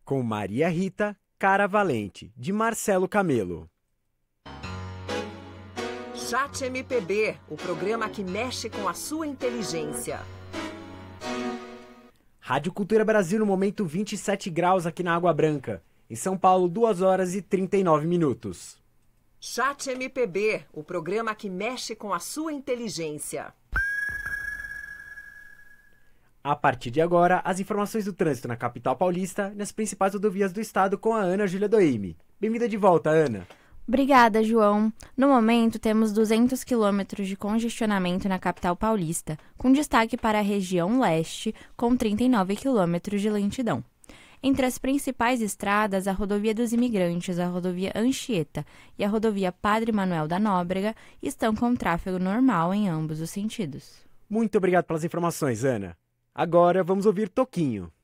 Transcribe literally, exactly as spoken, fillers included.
com Maria Rita Cara Valente, de Marcelo Camelo. Chat M P B, o programa que mexe com a sua inteligência. Rádio Cultura Brasil no momento vinte e sete graus aqui na Água Branca. Em São Paulo, duas horas e trinta e nove minutos. Chat M P B, o programa que mexe com a sua inteligência. A partir de agora, as informações do trânsito na capital paulista e nas principais rodovias do estado com a Ana Júlia Doime. Bem-vinda de volta, Ana. Obrigada, João. No momento, temos duzentos quilômetros de congestionamento na capital paulista, com destaque para a região leste, com trinta e nove quilômetros de lentidão. Entre as principais estradas, a Rodovia dos Imigrantes, a Rodovia Anchieta e a Rodovia Padre Manuel da Nóbrega estão com tráfego normal em ambos os sentidos. Muito obrigado pelas informações, Ana. Agora vamos ouvir Toquinho.